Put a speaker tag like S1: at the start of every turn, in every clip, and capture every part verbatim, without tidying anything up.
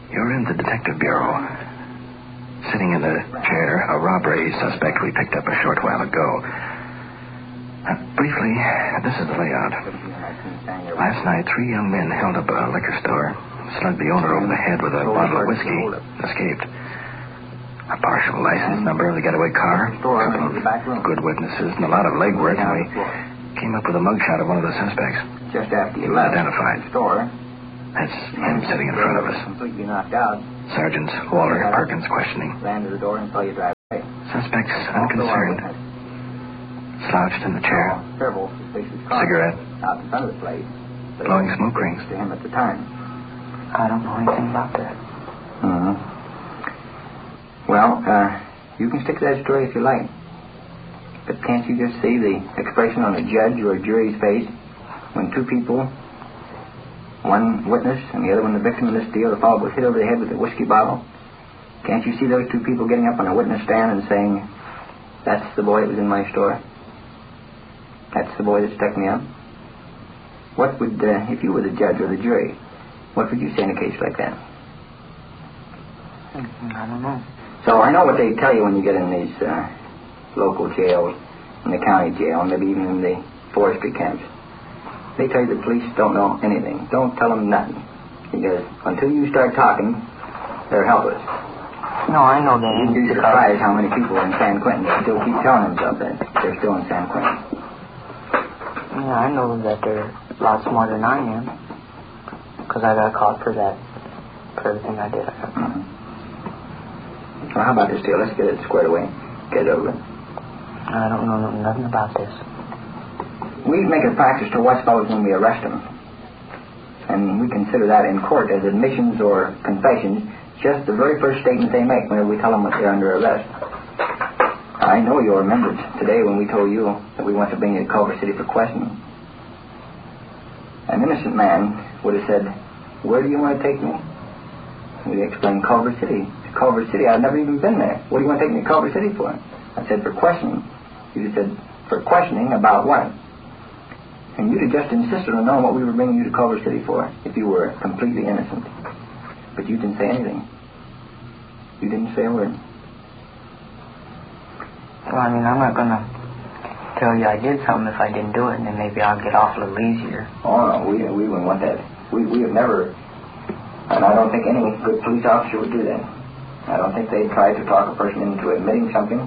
S1: You're in the Detective Bureau. Sitting in a chair, a robbery suspect we picked up a short while ago. Uh, briefly, this is the layout. Last night, three young men held up a liquor store, slugged the owner over the head with a bottle of whiskey, escaped. A partial license number of the getaway car, a couple of good witnesses, and a lot of legwork, and we came up with a mugshot of one of the suspects.
S2: Just after
S1: He
S2: you
S1: was
S2: left
S1: identified.
S2: the store.
S1: That's him sitting in front of us.
S2: Completely knocked out.
S1: Sergeant Walter Perkins questioning.
S2: Ran to the door and saw you drive away.
S1: Suspect's unconcerned. Slouched in the chair.
S2: Terrible.
S1: Cigarette.
S2: Out in front of the place.
S1: Blowing smoke rings.
S2: To him at the time.
S3: I don't know anything about that.
S2: Mm-hmm. Well, uh, you can stick to that story if you like. But can't you just see the expression on a judge or a jury's face when two people, one witness and the other one the victim in this deal, the fellow was hit over the head with a whiskey bottle? Can't you see those two people getting up on a witness stand and saying, that's the boy that was in my store? That's the boy that stuck me up? What would, uh, if you were the judge or the jury, what would you say in a case like that?
S3: I don't know.
S2: So I know what they tell you when you get in these uh, local jails, in the county jail, and maybe even in the forestry camps. They tell you the police don't know anything. Don't tell them nothing. Because until you start talking, they're helpless.
S3: No, I know that.
S2: You'd be surprised how many people in San Quentin still keep telling themselves that they're still in San Quentin.
S3: Yeah, I know that they're a lot smarter than I am. Because I got caught for that, for everything I did.
S2: Mm-hmm. Well, how about this deal? Let's get it squared away. Get it over.
S3: I don't know nothing about this.
S2: We make a practice to watch fellows when we arrest them. And we consider that in court as admissions or confessions, just the very first statement they make whenever we tell them that they're under arrest. I know you'll remember today when we told you that we want to bring you to Culver City for questioning. An innocent man would have said, where do you want to take me? We explained Culver City. Culver City, I've never even been there. What do you want to take me to Culver City for? I said, for questioning. You said, for questioning about what? And you'd have just insisted on knowing what we were bringing you to Culver City for if you were completely innocent. But you didn't say anything. You didn't say a word.
S3: Well, I mean, I'm not going to tell you I did something if I didn't do it, and then maybe I'll get off a little easier.
S2: Oh, no, we, we wouldn't want that. We, we have never, and I don't think any good police officer would do that. I don't think they'd try to talk a person into admitting something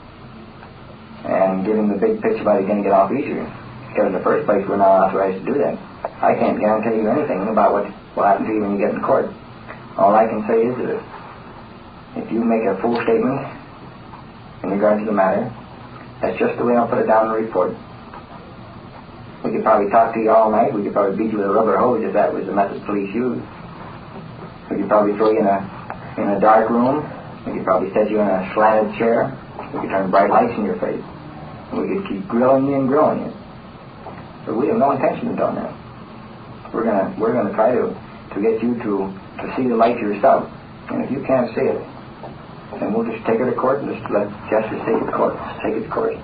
S2: and give him the big picture about he's going to get off easier. Because in the first place, we're not authorized to do that. I can't guarantee you anything about what will happen to you when you get in court. All I can say is that if you make a full statement in regard to the matter, that's just the way I'll put it down in the report. We could probably talk to you all night. We could probably beat you with a rubber hose if that was the method police used. We could probably throw you in a in a dark room. We could probably set you in a slanted chair. We could turn bright lights in your face. And we could keep grilling you and grilling you. But we have no intention of doing that. We're gonna we're gonna try to, to get you to, to see the light yourself. And if you can't see it, then we'll just take it to court and just let justice take its course. Take its course.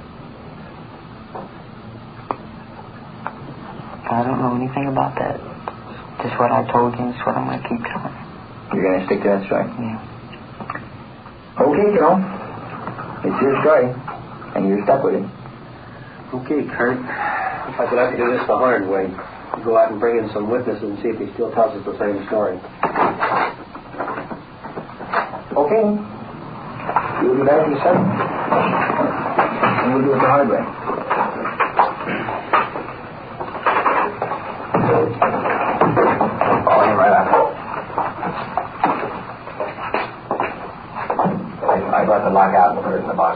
S3: I don't know anything about that. Just what I told you, and it's what I'm going to keep telling you.
S2: You're going to stick to that story?
S3: Yeah.
S2: Okay, Joe. It's your story, and you're stuck with it.
S4: Okay, Kurt. If I could have to do this the hard way, go out and bring in some witnesses and see if he still tells us the same story.
S2: Okay. You'll be back in a second. And we'll do it the hard way. Oh, him right out. I brought the lock out and put it in the box.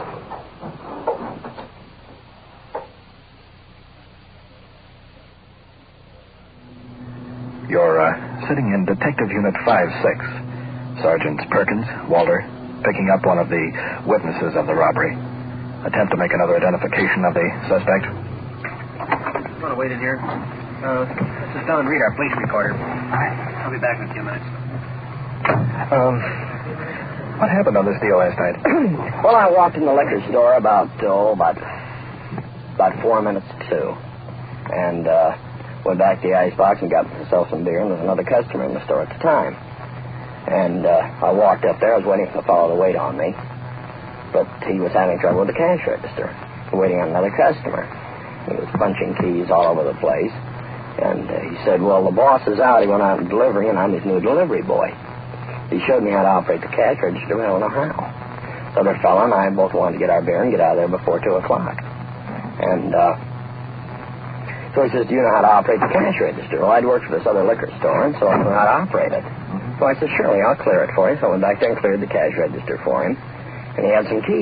S1: You're uh, sitting in Detective Unit five six. Sergeants Perkins, Walter, picking up one of the witnesses of the robbery. Attempt to make another identification of the suspect.
S4: You want to wait in here? Uh, let's sit down and read our police recorder. All right. I'll be back in a few minutes.
S1: Um, what happened on this deal last night?
S5: Well, I walked in the liquor store about, oh, about, about four minutes to two. And, uh, went back to the icebox and got myself some beer, and there was another customer in the store at the time. And uh, I walked up there. I was waiting for the fellow to wait on me. But he was having trouble with the cash register, waiting on another customer. He was punching keys all over the place. And uh, he said, well, the boss is out. He went out in delivery, and I'm his new delivery boy. He showed me how to operate the cash register, but I don't know how. The other fellow and I both wanted to get our beer and get out of there before two o'clock. And uh, so he says, do you know how to operate the cash register? Well, I'd worked for this other liquor store, and so I knew how to operate it. So I said, surely, I'll clear it for you. So I went back there and cleared the cash register for him. And he had some keys.